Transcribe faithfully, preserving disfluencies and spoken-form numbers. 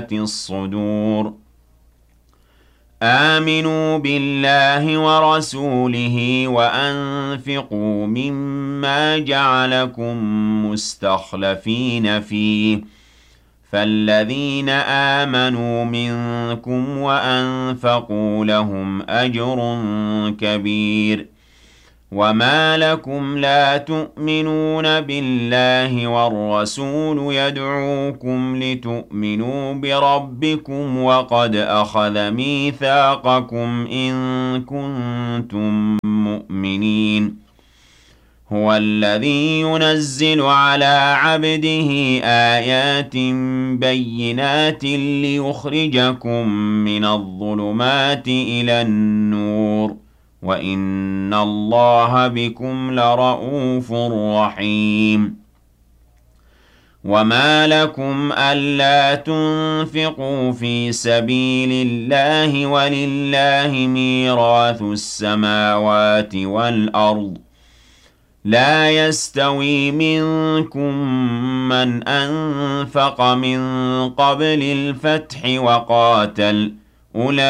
الصدور آمنوا بالله ورسوله وأنفقوا مما جعلكم مستخلفين فيه فالذين آمنوا منكم وأنفقوا لهم أجر كبير وما لكم لا تؤمنون بالله والرسول يدعوكم لتؤمنوا بربكم وقد أخذ ميثاقكم إن كنتم مؤمنين هو الذي ينزل على عبده آيات بينات ليخرجكم من الظلمات إلى النور وَإِنَّ اللَّهَ بِكُمْ لَرَءُوفٌ رَحِيمٌ وَمَا لَكُمْ أَلَّا تُنفِقُوا فِي سَبِيلِ اللَّهِ وَلِلَّهِ مِيرَاثُ السَّمَاوَاتِ وَالْأَرْضِ لَا يَسْتَوِي مِنكُم مَّنْ أَنفَقَ مِن قَبْلِ الْفَتْحِ وَقَاتَلَ أُولَٰئِكَ